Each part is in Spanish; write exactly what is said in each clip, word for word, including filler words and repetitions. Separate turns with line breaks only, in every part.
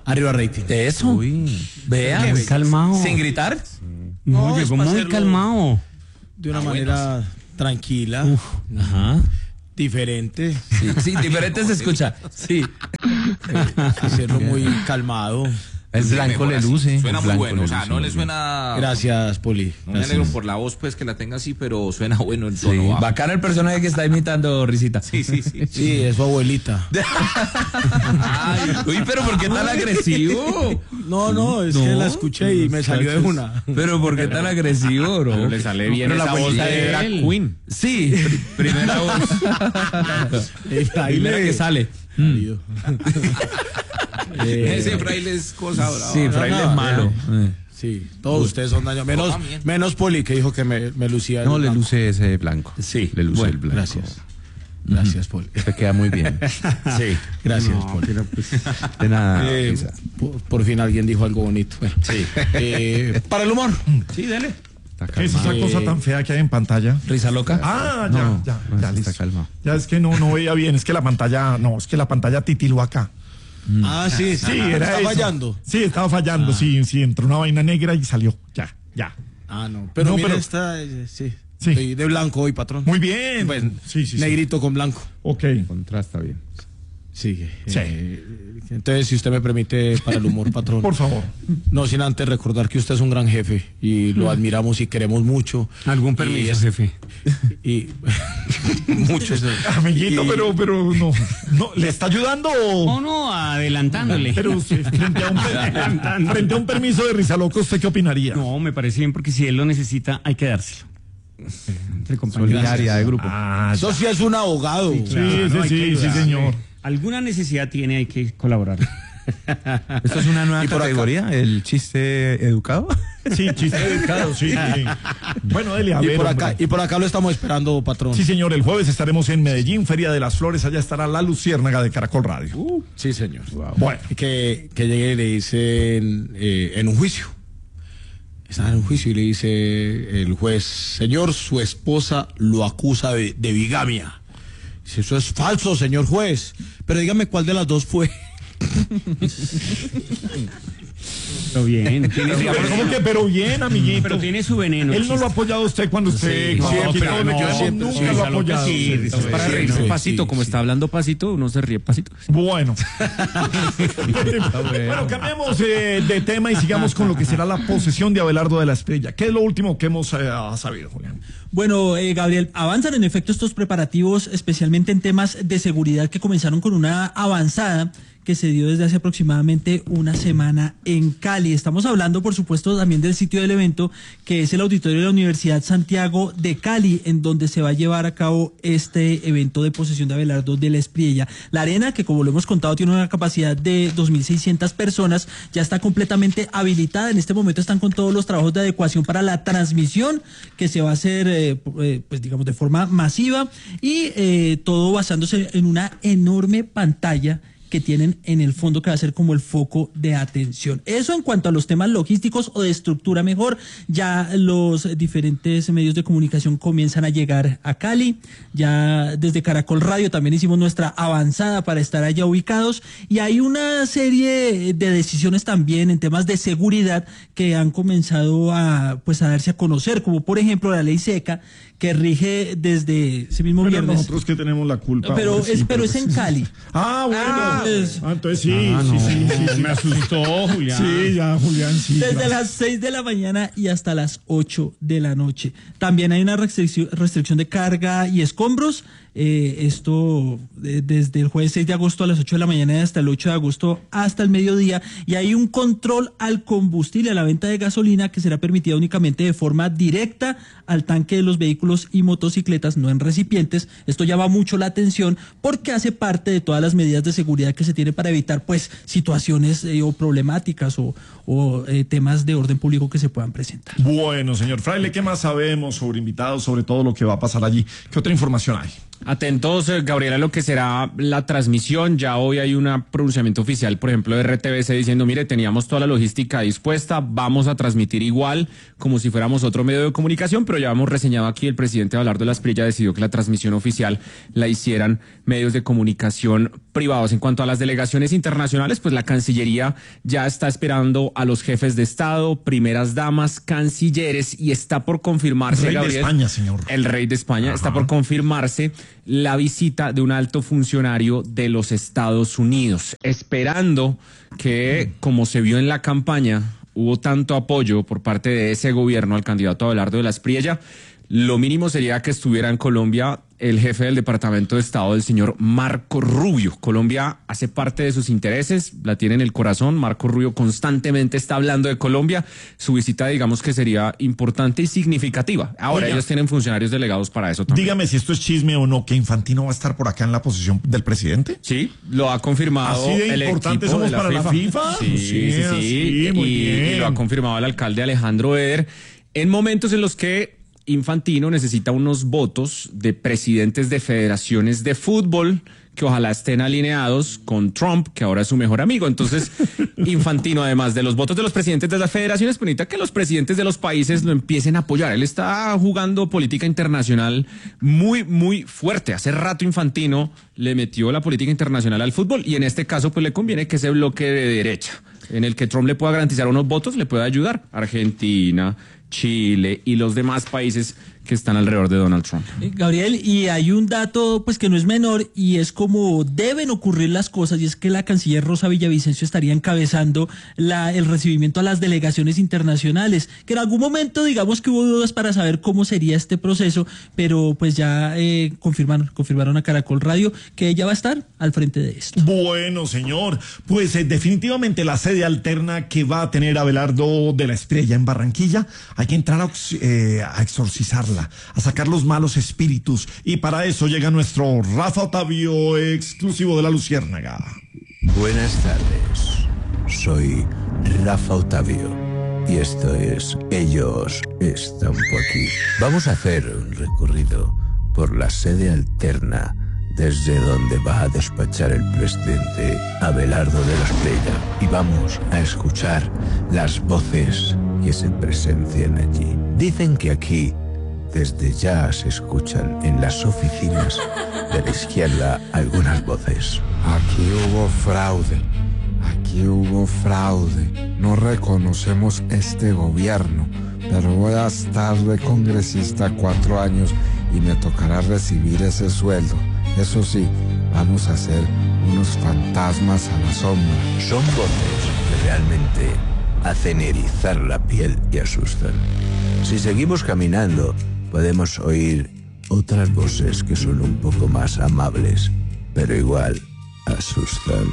Arriba rating.
Eso. Uy. Vea,
muy calmado.
¿Sin gritar?
No,
No,
llegó
es para
muy
hacerlo
calmado.
De una
Ah,
manera
bueno.
tranquila,
Uf, ajá.
diferente,
Sí, sí, diferente se escucha. Sí.
hacerlo muy calmado.
El
Sí,
blanco
mejor
le
así.
luce.
Suena
el
muy
blanco
bueno, o sea,
luce
no
muy
le
bien.
suena...
Gracias, Poli.
No me
Gracias.
alegro por la voz, pues, que la tenga así, pero suena bueno el
Sí,
tono bajo.
bacana el personaje que está imitando, Risita.
Sí, sí, sí.
Sí, es su abuelita.
Ay, uy, pero ¿por qué tan agresivo?
No, no, es
No,
que la escuché y me salió de
muchachos.
una.
Pero ¿por qué tan agresivo, bro?
Pero le sale bien
pero la
esa voz
vuelta
de
de
drag
él.
queen.
Sí, pr- primera voz.
Eh, ahí
Primera
le-
que sale.
Marido. Eh,
Ese fraile es cosa brava.
Sí, fraile
no,
es malo. Eh.
Sí, todos ustedes son dañados. Menos,
también.
menos Poli, que dijo que me, me lucía.
No,
el
le
blanco.
luce ese blanco.
Sí,
Le luce
Bueno,
el blanco.
gracias. Gracias, Poli.
Te queda muy bien.
Sí.
Gracias,
No,
Poli.
pero pues,
De nada.
Eh,
Risa.
por, por fin alguien dijo algo bonito. Bueno,
Sí.
eh, para el humor.
Sí, dale.
Está
¿Qué es esa
calmado.
cosa tan fea que hay en pantalla?
Risa loca.
Ah, ya,
No,
ya,
no,
ya,
está
listo.
calmado.
Ya es que no, no veía bien, es que la pantalla, no, es que la pantalla titiló acá.
Ah, sí,
Sí, era
Está
eso.
fallando.
Sí, estaba fallando, sí, sí, entró una vaina negra y salió, ya, ya.
Ah, no. Pero
No,
mira,
pero-
está, eh, sí.
Sí.
Estoy de blanco hoy, patrón.
Muy bien.
Pues,
sí, sí, sí.
negrito con blanco.
Ok.
Contrasta bien.
Sigue.
Sí.
Eh, entonces, si usted me permite, para el humor, patrón.
Por favor.
No sin antes recordar que usted es un gran jefe y lo admiramos y queremos mucho.
algún
Y
permiso,
es-
jefe.
Y mucho.
Amiguito,
Y-
pero, pero no, no, ¿le está ayudando o...?
No, no, adelantándole.
Pero usted, frente a, un, per- frente a un permiso de risa loco, ¿usted qué opinaría?
No, me parece bien porque si él lo necesita, hay que dárselo. Entre compañeros.
Solidaridad de grupo.
Ah,
Eso sí es un abogado.
sí,
Claro,
sí,
hay que
sí, sí,
ayudarle.
señor.
Alguna necesidad tiene, hay que colaborar.
¿Esto es una nueva
Y por acá-
categoría? ¿El chiste educado?
Sí, chiste dedicado, sí. sí. Bueno, dele a
Y
ver,
por acá,
hombre.
y por acá lo estamos esperando, patrón.
Sí, señor, el jueves estaremos en Medellín, Feria de las Flores, allá estará la Luciérnaga de Caracol Radio.
Sí, señor.
Bueno,
Que, que llegue y le dicen eh, en un juicio. Están en un juicio y le dice el juez, señor, su esposa lo acusa de, de bigamia. Dice, eso es falso, señor juez. Pero dígame cuál de las dos fue.
Pero bien. Tiene su
pero ¿cómo que? Pero bien, amiguito.
Pero tiene su veneno.
Él no lo ha apoyado a usted cuando usted...
Sí,
no,
siempre,
pero
no,
le quedamos,
siempre,
nunca
sí,
lo ha
Risa loca,
apoyado.
sí,
Sí,
risa
sí,
loca.
Para
sí,
reírse
sí,
pasito,
sí,
como
sí.
está hablando pasito, uno se ríe pasito.
Bueno. Bueno, cambiemos eh, de tema y sigamos con lo que será la posesión de Abelardo de la Estrella. ¿Qué es lo último que hemos eh, sabido, Julián?
Bueno, eh, Gabriel, avanzan en efecto estos preparativos, especialmente en temas de seguridad que comenzaron con una avanzada que se dio desde hace aproximadamente una semana en Cali. Estamos hablando, por supuesto, también del sitio del evento, que es el auditorio de la Universidad Santiago de Cali, en donde se va a llevar a cabo este evento de posesión de Abelardo de la Espriella. La arena, que como lo hemos contado, tiene una capacidad de dos mil seiscientas personas, ya está completamente habilitada. En este momento están con todos los trabajos de adecuación para la transmisión, que se va a hacer, eh, eh, pues digamos, de forma masiva, y eh, todo basándose en una enorme pantalla que tienen en el fondo, que va a ser como el foco de atención. Eso en cuanto a los temas logísticos o de estructura mejor. Ya los diferentes medios de comunicación comienzan a llegar a Cali. Ya desde Caracol Radio también hicimos nuestra avanzada para estar allá ubicados, y hay una serie de decisiones también en temas de seguridad que han comenzado a, pues, a darse a conocer, como por ejemplo la ley seca, que rige desde ese mismo
Pero
viernes.
nosotros que tenemos la culpa.
Pero
hombre,
es,
sí,
pero es en Cali.
Ah, bueno.
Ah, pues-
Ah, entonces sí,
Ah,
sí,
no.
sí, sí, sí.
Me asustó, Julián.
Sí, ya, Julián, sí.
Desde
gracias.
las seis de la mañana y hasta las ocho de la noche. También hay una restricción, restricción de carga y escombros. Eh, esto eh, desde el jueves seis de agosto a las ocho de la mañana y hasta el ocho de agosto hasta el mediodía. Y hay un control al combustible, a la venta de gasolina, que será permitida únicamente de forma directa al tanque de los vehículos y motocicletas, no en recipientes. Esto llama mucho la atención porque hace parte de todas las medidas de seguridad que se tiene para evitar, pues, situaciones eh, o problemáticas o, o eh, temas de orden público que se puedan presentar.
Bueno, señor Fraile, ¿qué más sabemos sobre invitados, sobre todo lo que va a pasar allí? ¿Qué otra información hay?
Atentos, eh, Gabriela, lo que será la transmisión. Ya hoy hay un pronunciamiento oficial, por ejemplo, de R T V C diciendo, mire, teníamos toda la logística dispuesta, vamos a transmitir igual como si fuéramos otro medio de comunicación, pero ya hemos reseñado aquí, el presidente Abelardo de la Espriella decidió que la transmisión oficial la hicieran medios de comunicación privados. En cuanto a las delegaciones internacionales, pues la Cancillería ya está esperando a los jefes de Estado, primeras damas, cancilleres, y está por confirmarse,
Rey
Gabriel,
de España, señor.
el rey de España,
Ajá.
está por confirmarse la visita de un alto funcionario de los Estados Unidos, esperando que, como se vio en la campaña, hubo tanto apoyo por parte de ese gobierno al candidato Abelardo de la Espriella, lo mínimo sería que estuviera en Colombia el jefe del Departamento de Estado, el señor Marco Rubio. Colombia hace parte de sus intereses, la tiene en el corazón. Marco Rubio constantemente está hablando de Colombia. Su visita, digamos que sería importante y significativa. Ahora,
Oiga,
ellos tienen funcionarios delegados para eso también.
Dígame si esto es chisme o no, que Infantino va a estar por acá en la posición del presidente.
Sí, lo ha confirmado.
¿Así de
el
importante
equipo
somos
de
para la FIFA?
Sí, sí, sí.
Sí, muy
y,
bien.
y lo ha confirmado el alcalde Alejandro Eder. En momentos en los que Infantino necesita unos votos de presidentes de federaciones de fútbol que ojalá estén alineados con Trump, que ahora es su mejor amigo. Entonces, Infantino, además de los votos de los presidentes de las federaciones, pues necesita que los presidentes de los países lo empiecen a apoyar. Él está jugando política internacional muy, muy fuerte. Hace rato Infantino le metió la política internacional al fútbol y en este caso pues le conviene que ese bloque de derecha, en el que Trump le pueda garantizar unos votos, le pueda ayudar. Argentina, Chile y los demás países que están alrededor de Donald Trump.
Eh, Gabriel, y hay un dato pues que no es menor y es como deben ocurrir las cosas, y es que la canciller Rosa Villavicencio estaría encabezando la, el recibimiento a las delegaciones internacionales, que en algún momento digamos que hubo dudas para saber cómo sería este proceso, pero pues ya eh, confirmaron, confirmaron a Caracol Radio que ella va a estar al frente de esto.
Bueno, señor, pues eh, definitivamente la sede alterna que va a tener Abelardo de la Espriella en Barranquilla, hay que entrar a, eh, a exorcizarla, a sacar los malos espíritus, y para eso llega nuestro Rafa Otavio, exclusivo de La Luciérnaga.
Buenas tardes, soy Rafa Otavio y esto es Ellos Están por aquí. Vamos a hacer un recorrido por la sede alterna desde donde va a despachar el presidente Abelardo de la Espriella, y vamos a escuchar las voces que se presencian allí. Dicen que aquí desde ya se escuchan en las oficinas de la izquierda algunas voces.
Aquí hubo fraude, aquí hubo fraude. No reconocemos este gobierno, pero voy a estar de congresista cuatro años y me tocará recibir ese sueldo. Eso sí, vamos a hacer unos fantasmas a la sombra.
Son voces que realmente hacen erizar la piel y asustan. Si seguimos caminando, podemos oír otras voces que son un poco más amables, pero igual asustan.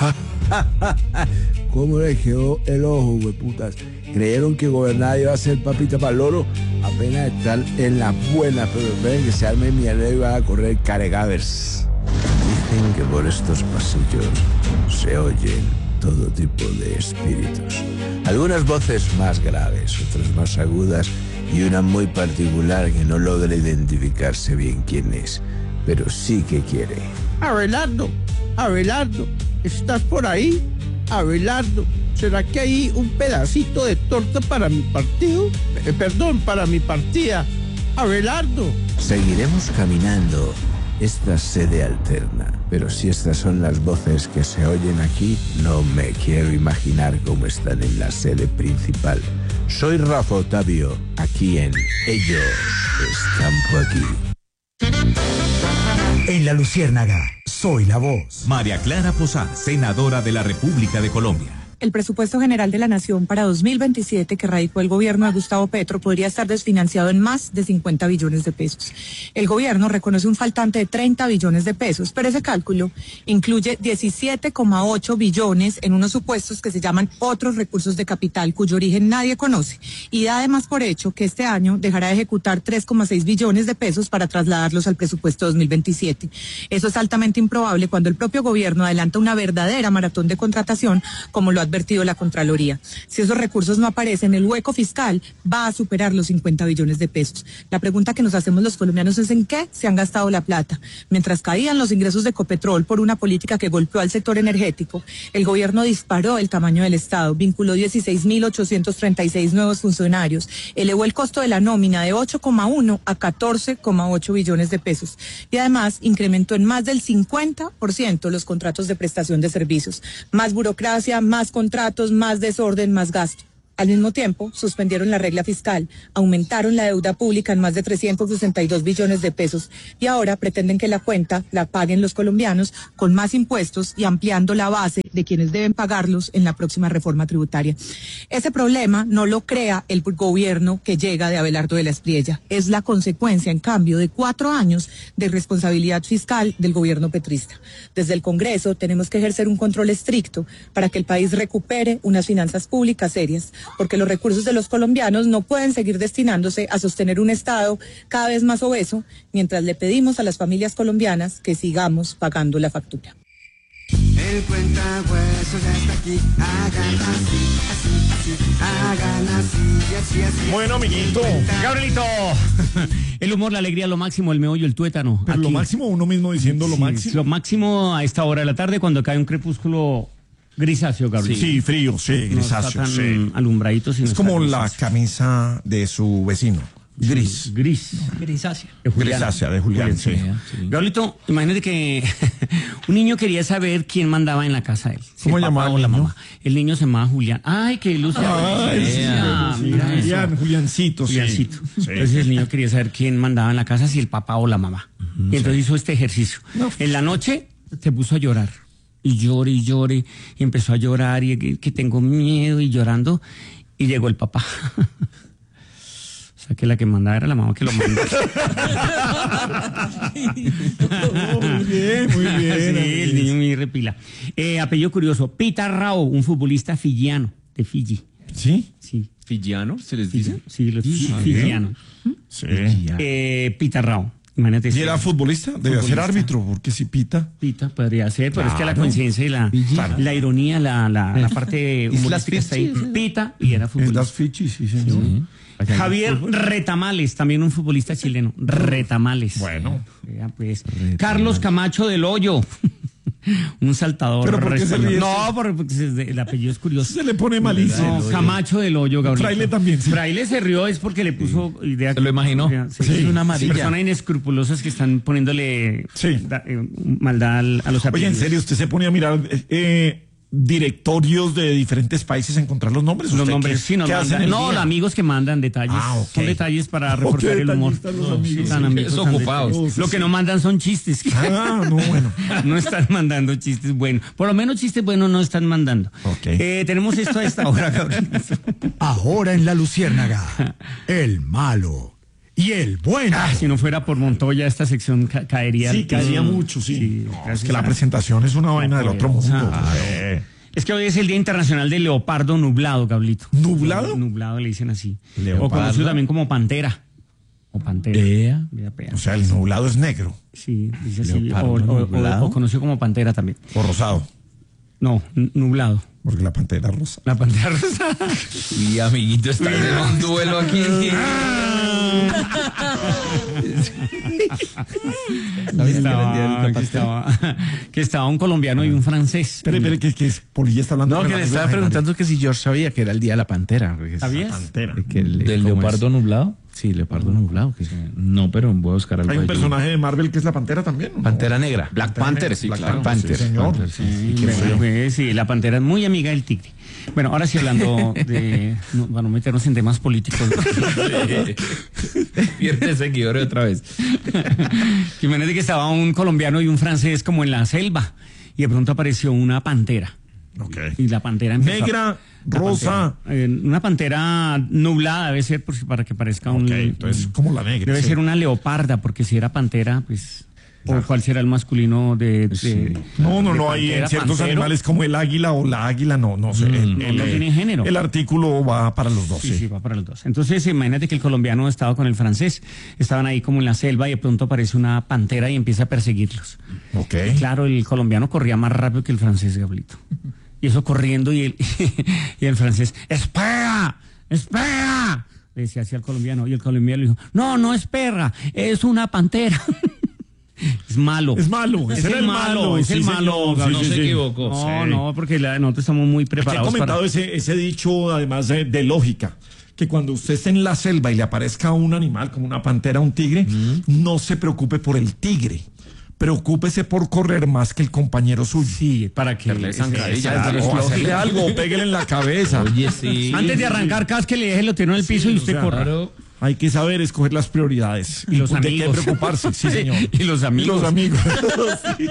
¿Cómo le quedó el ojo, hueputas? Creyeron que gobernar iba a ser papita para el loro. Apenas están en la buena, pero ven que se arme mierda y van a correr cargavers. Dicen que por estos pasillos se oyen todo tipo de espíritus. Algunas voces más graves, otras más agudas y una muy particular que no logra identificarse bien quién es, pero sí que quiere.
Abelardo, Abelardo, ¿estás por ahí? Abelardo, ¿será que hay un pedacito de torta para mi partido? Eh, perdón, para mi partida. Abelardo.
Seguiremos caminando esta sede alterna, pero si estas son las voces que se oyen aquí, no me quiero imaginar cómo están en la sede principal. Soy Rafa Otavio, aquí en Ellos Están por aquí.
En La Luciérnaga, soy la voz.
María Clara Posada, senadora de la República de Colombia.
El presupuesto general de la Nación para dos mil veintisiete que radicó el gobierno de Gustavo Petro podría estar desfinanciado en más de cincuenta billones de pesos. El gobierno reconoce un faltante de treinta billones de pesos, pero ese cálculo incluye diecisiete coma ocho billones en unos supuestos que se llaman otros recursos de capital, cuyo origen nadie conoce, y da además por hecho que este año dejará de ejecutar tres coma seis billones de pesos para trasladarlos al presupuesto dos mil veintisiete. Eso es altamente improbable cuando el propio gobierno adelanta una verdadera maratón de contratación, como lo advierte advertido la Contraloría. Si esos recursos no aparecen, el hueco fiscal va a superar los cincuenta billones de pesos. La pregunta que nos hacemos los colombianos es en qué se han gastado la plata. Mientras caían los ingresos de Ecopetrol por una política que golpeó al sector energético, el gobierno disparó el tamaño del Estado, vinculó dieciséis mil ochocientos treinta y seis nuevos funcionarios, elevó el costo de la nómina de ocho coma uno a catorce coma ocho billones de pesos y además incrementó en más del cincuenta por ciento los contratos de prestación de servicios. Más burocracia, más contratos, más desorden, más gasto. Al mismo tiempo, suspendieron la regla fiscal, aumentaron la deuda pública en más de trescientos sesenta y dos billones de pesos y ahora pretenden que la cuenta la paguen los colombianos con más impuestos y ampliando la base de quienes deben pagarlos en la próxima reforma tributaria. Ese problema no lo crea el gobierno que llega de Abelardo de la Espriella. Es la consecuencia, en cambio, de cuatro años de responsabilidad fiscal del gobierno petrista. Desde el Congreso tenemos que ejercer un control estricto para que el país recupere unas finanzas públicas serias, porque los recursos de los colombianos no pueden seguir destinándose a sostener un Estado cada vez más obeso, mientras le pedimos a las familias colombianas que sigamos pagando la factura.
El cuentahuesos ya está aquí, hagan así, así, así, hagan así, así, así.
Bueno, amiguito.
Gabrielito, el humor, la alegría, lo máximo, el meollo, el tuétano.
Pero
Aquí.
lo máximo, uno mismo diciendo lo
Sí,
máximo.
Lo máximo a esta hora de la tarde, cuando cae un crepúsculo grisáceo, Gabriel.
Sí, frío, sí,
No está
grisáceo,
tan
sí.
alumbradito, sino
Es
está
como la
grisáceo.
camisa de su vecino. Gris.
Gris.
Grisácea.
De Julián.
Grisácea, de Julián, sí.
Gabrielito, imagínate que un niño quería saber quién mandaba en la casa de él. Si
¿Cómo
el papá
llamaba
o
el
la
niño?
mamá. El niño se llamaba Julián. Ay, qué ilusión.
Ay, sí,
Ah,
sí,
mira eso.
Julián, Juliancito, sí.
Juliancito.
Sí.
Entonces el niño quería saber quién mandaba en la casa, si el papá o la mamá. Y entonces hizo este ejercicio. En la noche se puso a llorar. Y llore y llore. Y empezó a llorar y que, que tengo miedo y llorando. Y llegó el papá. O sea que la que mandaba era la mamá que lo mandó.
Oh, muy bien, muy bien.
Sí, el niño muy repila. Eh, apellido curioso, Peter Rao, un futbolista fijiano de Fiji.
¿Sí?
Sí.
¿Fijiano se les dice?
Sí, los fi- fijianos.
Sí.
Eh, Peter Rao. Imagínate.
¿Y era futbolista? Debe ser
Futbolista.
árbitro, porque si pita.
Pita podría ser, pero es que la
Claro.
coincidencia y la,
Claro.
la ironía, la, la, la parte
Islas
humorística está ahí.
Fiji,
Pita y era
Es
futbolista.
das Fichi, sí, señor.
Javier Retamales, también un futbolista chileno. Retamales.
Bueno.
Vea, pues. Carlos Camacho del Hoyo. Un saltador.
¿Pero por qué se ríe?
No, porque porque se- el apellido es curioso.
Se le pone malísimo.
No, Camacho del Hoyo, Gabriel.
Fraile también, sí.
Fraile se rió es porque le puso idea.
Se lo imaginó.
Sí,
Sí, una amarilla.
Personas inescrupulosas que están poniéndole
Sí.
da- eh, maldad al- a los
Oye,
apellidos.
en serio, usted se pone a mirar eh, eh, directorios de diferentes países a encontrar los nombres.
Los
¿Usted
nombres,
qué-
sí, nos
qué
mandan-
hace en el
no,
día?
amigos que mandan detalles.
Ah, ok.
Son detalles para
Oh,
reforzar
qué
el humor.
detallistas los
No,
amigos,
tan
sí.
amigos, tan
Desocupados.
detallistas. Lo que no mandan son chistes.
Ah, no, bueno.
No están mandando chistes buenos. Por lo menos chistes buenos no están mandando.
Ok.
Eh, tenemos esto a esta hora, Gabriel.
Ahora en la Luciérnaga, el malo y el bueno.
Ah, si no fuera por Montoya, esta sección ca- caería.
Sí, caería mucho, sí.
Sí,
No, es
gracias
que la
a-
presentación es una vaina del otro mundo.
Ah,
Eh,
Es que hoy es el Día Internacional del Leopardo Nublado, Gablito.
¿Nublado?
Nublado le dicen así.
Leopardo.
O conocido también como pantera. O pantera.
Vea.
Vea, vea.
O sea, el nublado es negro
Sí, dice así. O,
Leopardo
o- o-
nublado.
o conocido como pantera también.
o rosado,
No, n- nublado.
porque la pantera es rosa.
La pantera rosa.
Y amiguito, está en un duelo aquí.
que, estaba, que, estaba, que estaba un colombiano y un francés.
Espere, espere, que, que es- Polilla está hablando.
No,
con
que
el
le
amigo
estaba
imaginario.
preguntando que si George sabía que era el día de la pantera. porque es-
¿Sabías?
Pantera.
Que el-
¿Del
¿cómo
leopardo
es?
nublado?
Sí, leopardo nublado. Que no, pero voy a buscar algo.
Hay un
allí.
personaje de Marvel que es la pantera también. ¿no?
Pantera negra.
Black Panther, sí,
Black
claro.
Panther, sí, señor.
Panther, sí.
Sí,
qué
bueno,
feo.
pues, sí, la pantera es muy amiga del tigre. Bueno, ahora sí hablando de... No, para no meternos en temas políticos.
Pierde seguidores otra vez.
Imagínate que estaba un colombiano y un francés como en la selva y de pronto apareció una pantera.
Ok.
Y la pantera empezó a-
Negra,
la
rosa.
pantera, eh, una pantera nublada debe ser por si- para que parezca un...
Ok, entonces, como la negra.
Debe
sí.
ser una leoparda, porque si era pantera, pues... ¿O cuál será el masculino de...? de-
No, no,
de
no, hay en
pantera,
ciertos
pantero?
animales como el águila o la águila, no, no sé. el,
no,
el,
no
eh,
tiene género.
El artículo va para los dos,
Sí,
sí.
sí, va para los dos. Entonces, imagínate que el colombiano estaba con el francés, estaban ahí como en la selva y de pronto aparece una pantera y empieza a perseguirlos.
Ok.
Claro, el colombiano corría más rápido que el francés, Gablito. Y eso corriendo y el, y el francés, ¡espera! ¡Espera! Le decía así al colombiano. Y el colombiano le dijo, no, no es perra, es una pantera. Es malo.
Es malo,
es,
es
el
el
malo,
malo,
es
sí,
el malo.
señor,
Gabriel.
no
Sí,
se
sí.
equivocó.
No,
Sí.
no, porque la, nosotros estamos muy
Aquí he
preparados
comentado
para...
ese, ese dicho, además de, de lógica, que cuando usted esté en la selva y le aparezca un animal como una pantera, un tigre, no se preocupe por el tigre. Preocúpese por correr más que el compañero suyo.
Sí, para que
Hacerle zancadilla.
Claro,
es
o
lógico.
hacerle algo, pégale en la cabeza.
Oye, sí.
Antes de arrancar, casque, le deje lo tiró en el piso y usted
o sea,
corra.
Claro.
Hay que saber escoger las prioridades.
Y los
¿De
amigos.
qué preocuparse? Sí, señor.
Y los amigos.
Y los amigos. Sí.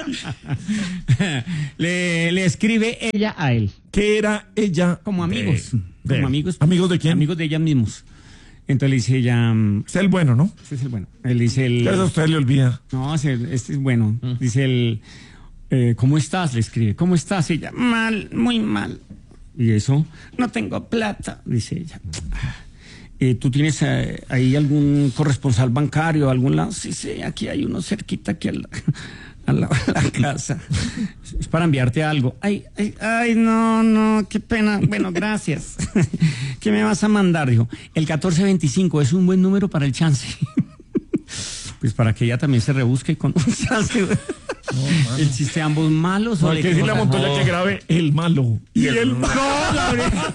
le, le escribe ella a él.
¿Qué era ella?
Como amigos.
de-
como amigos.
¿Amigos de quién?
Amigos de ella mismos. Entonces le dice ella... mm,
Es el bueno, ¿no?
Este es el bueno. Él dice el...
Ya eso a usted le olvida.
No, es el- este es bueno. Dice el... eh, ¿Cómo estás? Le escribe. ¿Cómo estás? Y ella, mal, muy mal. Y eso, no tengo plata, dice ella. Eh, ¿Tú tienes eh, ahí algún corresponsal bancario, algún lado? Sí, sí, aquí hay uno cerquita, aquí al, a la, a la casa. Es para enviarte algo. Ay, ay, ay, no, no, qué pena. Bueno, gracias. ¿Qué me vas a mandar? Dijo, el catorce veinticinco es un buen número para el chance. Pues para que ella también se rebusque con un chance. El chiste de ambos malos.
No,
¿o
hay
de
que
qué
decirle a
cosa?
Montoya que grabe el malo. Y el malo.
No, Gabriel.